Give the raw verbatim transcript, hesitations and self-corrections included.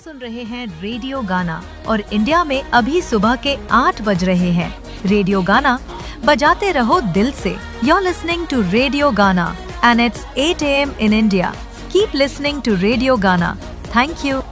सुन रहे हैं रेडियो गाना और इंडिया में अभी सुबह के आठ बज रहे हैं। रेडियो गाना बजाते रहो दिल से। You're listening to Radio Gana and it's eight a m in India. Keep listening to Radio Gana. Thank you.